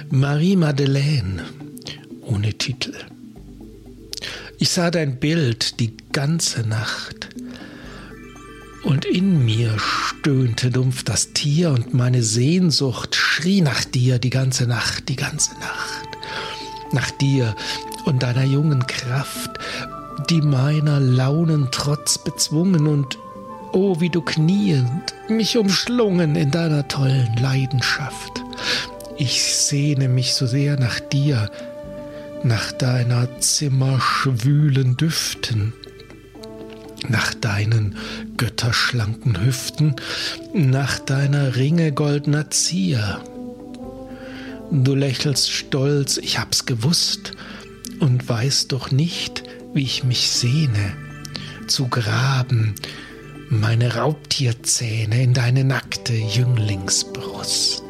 Marie-Madeleine ohne Titel. Ich sah dein Bild die ganze Nacht und in mir stöhnte dumpf das Tier und meine Sehnsucht schrie nach dir die ganze Nacht, die ganze Nacht. Nach dir und deiner jungen Kraft, die meiner Launen trotz bezwungen und oh, wie du kniend mich umschlungen in deiner tollen Leidenschaft. Ich sehne mich so sehr nach dir, nach deiner Zimmer schwülen Düften, nach deinen götterschlanken Hüften, nach deiner Ringe goldener Zier. Du lächelst stolz, ich hab's gewusst und weiß doch nicht, wie ich mich sehne, zu graben meine Raubtierzähne in deine nackte Jünglingsbrust.